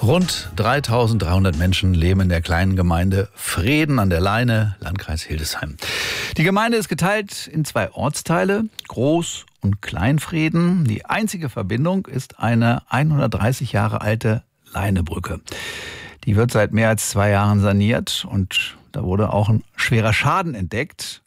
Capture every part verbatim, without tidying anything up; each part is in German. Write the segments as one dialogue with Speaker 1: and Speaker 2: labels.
Speaker 1: Rund dreitausenddreihundert Menschen leben in der kleinen Gemeinde Vreden an der Leine, Landkreis Hildesheim. Die Gemeinde ist geteilt in zwei Ortsteile, Groß- und Kleinvreden. Die einzige Verbindung ist eine hundertdreißig Jahre alte Leinebrücke. Die wird seit mehr als zwei Jahren saniert und da wurde auch ein schwerer Schaden entdeckt.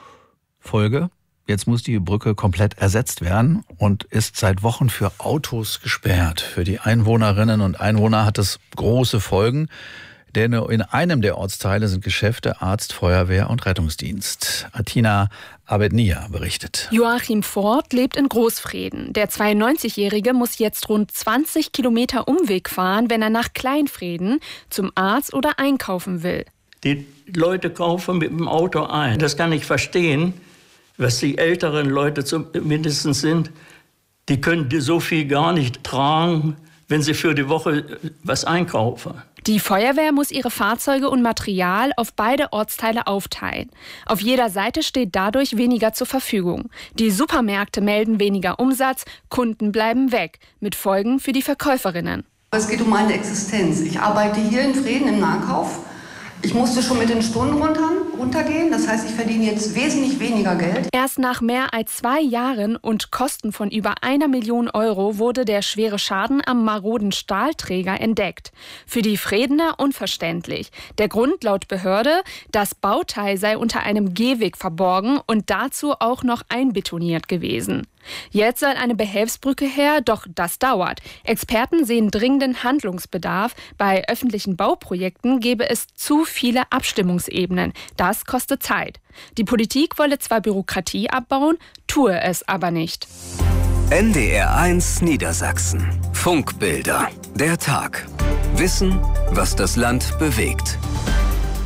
Speaker 1: Folge: Jetzt muss die Brücke komplett ersetzt werden und ist seit Wochen für Autos gesperrt. Für die Einwohnerinnen und Einwohner hat es große Folgen, denn in einem der Ortsteile sind Geschäfte, Arzt, Feuerwehr und Rettungsdienst. Atina Abednia berichtet.
Speaker 2: Joachim Ford lebt in Großvreden. Der zweiundneunzigjährige muss jetzt rund zwanzig Kilometer Umweg fahren, wenn er nach Kleinvreden zum Arzt oder einkaufen will.
Speaker 3: Die Leute kaufen mit dem Auto ein. Das kann ich verstehen. Was die älteren Leute zumindest sind, die können so viel gar nicht tragen, wenn sie für die Woche was einkaufen.
Speaker 2: Die Feuerwehr muss ihre Fahrzeuge und Material auf beide Ortsteile aufteilen. Auf jeder Seite steht dadurch weniger zur Verfügung. Die Supermärkte melden weniger Umsatz, Kunden bleiben weg, mit Folgen für die Verkäuferinnen.
Speaker 4: Es geht um meine Existenz. Ich arbeite hier in Vreden im Nahkauf. Ich musste schon mit den Stunden runter, runtergehen, das heißt, ich verdiene jetzt wesentlich weniger Geld.
Speaker 2: Erst nach mehr als zwei Jahren und Kosten von über einer Million Euro wurde der schwere Schaden am maroden Stahlträger entdeckt. Für die Vredener unverständlich. Der Grund laut Behörde: das Bauteil sei unter einem Gehweg verborgen und dazu auch noch einbetoniert gewesen. Jetzt soll eine Behelfsbrücke her, doch das dauert. Experten sehen dringenden Handlungsbedarf. Bei öffentlichen Bauprojekten gäbe es zu viele Abstimmungsebenen. Das kostet Zeit. Die Politik wolle zwar Bürokratie abbauen, tue es aber nicht.
Speaker 5: N D R eins Niedersachsen. Funkbilder. Der Tag. Wissen, was das Land bewegt.